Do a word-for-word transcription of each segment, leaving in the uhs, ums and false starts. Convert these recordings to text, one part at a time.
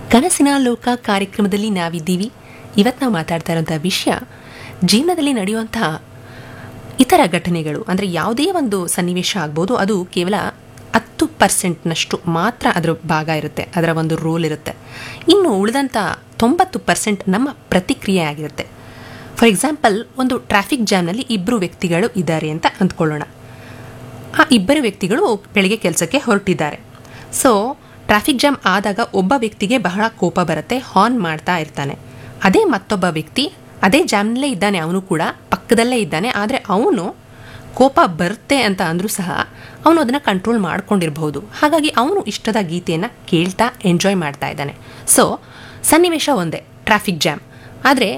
ಕನಸಿನ ಲೋಕ ಕಾರ್ಯಕ್ರಮದಲ್ಲಿ ನಾವಿದ್ದೀವಿ. ಇವತ್ತು ನಾವು ಮಾತಾಡ್ತಾ ಇರೋಂಥ ವಿಷಯ ಜೀವನದಲ್ಲಿ ನಡೆಯುವಂತಹ ಇತರ ಘಟನೆಗಳು. ಅಂದರೆ ಯಾವುದೇ ಒಂದು ಸನ್ನಿವೇಶ ಆಗ್ಬೋದು, ಅದು ಕೇವಲ ಹತ್ತು ಪರ್ಸೆಂಟ್ನಷ್ಟು ಮಾತ್ರ ಅದರ ಭಾಗ ಇರುತ್ತೆ, ಅದರ ಒಂದು ರೋಲ್ ಇರುತ್ತೆ. ಇನ್ನು ಉಳಿದಂಥ ತೊಂಬತ್ತು ಪರ್ಸೆಂಟ್ ನಮ್ಮ ಪ್ರತಿಕ್ರಿಯೆ ಆಗಿರುತ್ತೆ. ಫಾರ್ ಎಕ್ಸಾಂಪಲ್, ಒಂದು ಟ್ರಾಫಿಕ್ ಜಾಮ್ನಲ್ಲಿ ಇಬ್ಬರು ವ್ಯಕ್ತಿಗಳು ಇದ್ದಾರೆ ಅಂತ ಅಂದ್ಕೊಳ್ಳೋಣ. ಆ ಇಬ್ಬರು ವ್ಯಕ್ತಿಗಳು ಬೆಳಗ್ಗೆ ಕೆಲಸಕ್ಕೆ ಹೊರಟಿದ್ದಾರೆ. ಸೊ ಟ್ರಾಫಿಕ್ ಜಾಮ್ ಆದಾಗ ಒಬ್ಬ ವ್ಯಕ್ತಿಗೆ ಬಹಳ ಕೋಪ ಬರುತ್ತೆ, ಹಾರ್ನ್ ಮಾಡ್ತಾ ಇರ್ತಾನೆ. ಅದೇ ಮತ್ತೊಬ್ಬ ವ್ಯಕ್ತಿ ಅದೇ ಜಾಮ್ನಲ್ಲೇ ಇದ್ದಾನೆ, ಅವನು ಕೂಡ ಪಕ್ಕದಲ್ಲೇ ಇದ್ದಾನೆ. ಆದರೆ ಅವನು ಕೋಪ ಬರುತ್ತೆ ಅಂತ ಅಂದರೂ ಸಹ ಅವನು ಅದನ್ನು ಕಂಟ್ರೋಲ್ ಮಾಡ್ಕೊಂಡಿರಬಹುದು. ಹಾಗಾಗಿ ಅವನು ಇಷ್ಟದ ಗೀತೆಯನ್ನು ಕೇಳ್ತಾ ಎಂಜಾಯ್ ಮಾಡ್ತಾ ಇದ್ದಾನೆ. ಸೊ ಸನ್ನಿವೇಶ ಒಂದೇ, ಟ್ರಾಫಿಕ್ ಜಾಮ್. ಆದರೆ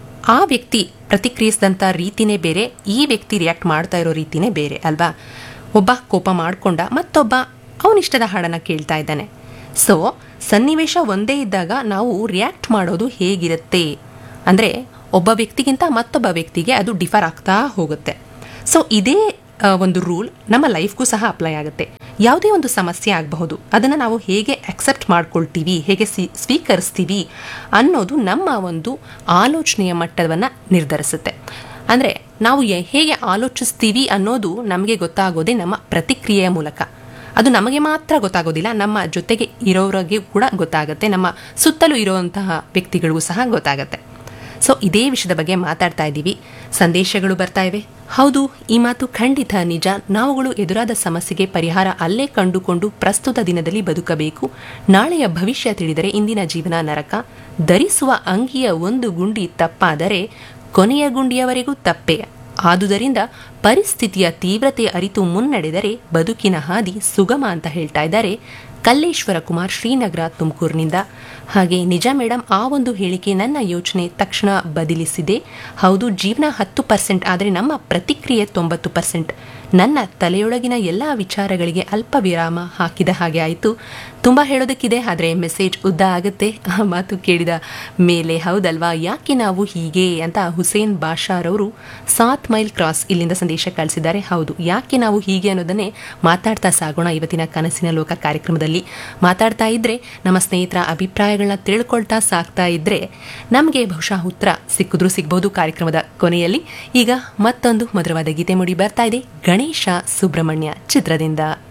ಆ ವ್ಯಕ್ತಿ ಪ್ರತಿಕ್ರಿಯಿಸಿದಂಥ ರೀತಿನೇ ಬೇರೆ, ಈ ವ್ಯಕ್ತಿ ರಿಯಾಕ್ಟ್ ಮಾಡ್ತಾ ಇರೋ ರೀತಿನೇ ಬೇರೆ ಅಲ್ವಾ? ಒಬ್ಬ ಕೋಪ ಮಾಡಿಕೊಂಡ, ಮತ್ತೊಬ್ಬ ಅವನಿಷ್ಟದ ಹಾಡನ್ನು ಕೇಳ್ತಾ ಇದ್ದಾನೆ. ಸೊ ಸನ್ನಿವೇಶ ಒಂದೇ ಇದ್ದಾಗ ನಾವು ರಿಯಾಕ್ಟ್ ಮಾಡೋದು ಹೇಗಿರುತ್ತೆ ಅಂದರೆ, ಒಬ್ಬ ವ್ಯಕ್ತಿಗಿಂತ ಮತ್ತೊಬ್ಬ ವ್ಯಕ್ತಿಗೆ ಅದು ಡಿಫರ್ ಆಗ್ತಾ ಹೋಗುತ್ತೆ. ಸೊ ಇದೇ ಒಂದು ರೂಲ್ ನಮ್ಮ ಲೈಫ್ಗೂ ಸಹ ಅಪ್ಲೈ ಆಗುತ್ತೆ. ಯಾವುದೇ ಒಂದು ಸಮಸ್ಯೆ ಆಗಬಹುದು, ಅದನ್ನು ನಾವು ಹೇಗೆ ಅಕ್ಸೆಪ್ಟ್ ಮಾಡ್ಕೊಳ್ತೀವಿ, ಹೇಗೆ ಸಿ ಸ್ವೀಕರಿಸ್ತೀವಿ ಅನ್ನೋದು ನಮ್ಮ ಒಂದು ಆಲೋಚನೆಯ ಮಟ್ಟವನ್ನು ನಿರ್ಧರಿಸುತ್ತೆ. ಅಂದರೆ ನಾವು ಹೇಗೆ ಆಲೋಚಿಸ್ತೀವಿ ಅನ್ನೋದು ನಮಗೆ ಗೊತ್ತಾಗೋದೇ ನಮ್ಮ ಪ್ರತಿಕ್ರಿಯೆಯ ಮೂಲಕ. ಅದು ನಮಗೆ ಮಾತ್ರ ಗೊತ್ತಾಗೋದಿಲ್ಲ, ನಮ್ಮ ಜೊತೆಗೆ ಇರೋರಿಗೆ ಕೂಡ ಗೊತ್ತಾಗುತ್ತೆ, ನಮ್ಮ ಸುತ್ತಲೂ ಇರುವಂತಹ ವ್ಯಕ್ತಿಗಳಿಗೂ ಸಹ ಗೊತ್ತಾಗುತ್ತೆ. ಸೊ ಇದೇ ವಿಷಯದ ಬಗ್ಗೆ ಮಾತಾಡ್ತಾ ಇದ್ದೀವಿ. ಸಂದೇಶಗಳು ಬರ್ತಾ ಇವೆ. ಹೌದು, ಈ ಮಾತು ಖಂಡಿತ ನಿಜ. ನಾವುಗಳು ಎದುರಾದ ಸಮಸ್ಯೆಗೆ ಪರಿಹಾರ ಅಲ್ಲೇ ಕಂಡುಕೊಂಡು ಪ್ರಸ್ತುತ ದಿನದಲ್ಲಿ ಬದುಕಬೇಕು. ನಾಳೆಯ ಭವಿಷ್ಯ ತಿಳಿದರೆ ಇಂದಿನ ಜೀವನ ನರಕ. ಧರಿಸುವ ಅಂಗಿಯ ಒಂದು ಗುಂಡಿ ತಪ್ಪಾದರೆ ಕೊನೆಯ ಗುಂಡಿಯವರೆಗೂ ತಪ್ಪೇ. ಆದುದರಿಂದ ಪರಿಸ್ಥಿತಿಯ ತೀವ್ರತೆ ಅರಿತು ಮುನ್ನಡೆದರೆ ಬದುಕಿನ ಹಾದಿ ಸುಗಮ ಅಂತ ಹೇಳ್ತಾ ಇದ್ದಾರೆ ಕಲ್ಲೇಶ್ವರ ಕುಮಾರ್, ಶ್ರೀನಗರ, ತುಮಕೂರಿನಿಂದ. ಹಾಗೆ ನಿಜ ಮೇಡಮ್, ಆ ಒಂದು ಹೇಳಿಕೆ ನನ್ನ ಯೋಚನೆ ತಕ್ಷಣ ಬದಲಿಸಿದೆ. ಹೌದು, ಜೀವನ ಹತ್ತು ಪರ್ಸೆಂಟ್ ಆದರೆ ನಮ್ಮ ಪ್ರತಿಕ್ರಿಯೆ ತೊಂಬತ್ತು ಪರ್ಸೆಂಟ್. ನನ್ನ ತಲೆಯೊಳಗಿನ ಎಲ್ಲ ವಿಚಾರಗಳಿಗೆ ಅಲ್ಪ ವಿರಾಮ ಹಾಕಿದ ಹಾಗೆ ಆಯಿತು. ತುಂಬ ಹೇಳೋದಕ್ಕಿದೆ, ಆದರೆ ಮೆಸೇಜ್ ಉದ್ದ ಆಗುತ್ತೆ ಆ ಮಾತು ಕೇಳಿದ ಮೇಲೆ. ಹೌದಲ್ವಾ? ಯಾಕೆ ನಾವು ಹೀಗೆ ಅಂತ ಹುಸೇನ್ ಬಾಷಾರವರು ಸಾತ್ ಮೈಲ್ ಕ್ರಾಸ್ ಇಲ್ಲಿಂದ ಸಂದೇಶ ಕಳಿಸಿದ್ದಾರೆ. ಹೌದು, ಯಾಕೆ ನಾವು ಹೀಗೆ ಅನ್ನೋದನ್ನೇ ಮಾತಾಡ್ತಾ ಸಾಗೋಣ ಇವತ್ತಿನ ಕನಸಿನ ಲೋಕ ಕಾರ್ಯಕ್ರಮದಲ್ಲಿ. ಮಾತಾಡ್ತಾ ಇದ್ರೆ, ನಮ್ಮ ಸ್ನೇಹಿತರ ಅಭಿಪ್ರಾಯಗಳನ್ನ ತಿಳ್ಕೊಳ್ತಾ ಸಾಕ್ತಾ ಇದ್ರೆ ನಮಗೆ ಬಹುಶಃ ಉತ್ತರ ಸಿಕ್ಕಿದ್ರೂ ಸಿಗ್ಬೋದು ಕಾರ್ಯಕ್ರಮದ ಕೊನೆಯಲ್ಲಿ. ಈಗ ಮತ್ತೊಂದು ಮಧುರವಾದ ಗೀತೆ ಮೂಡಿ ಬರ್ತಾ ಇದೆ, ಗಣೇಶ ಸುಬ್ರಹ್ಮಣ್ಯ ಚಿತ್ರದಿಂದ.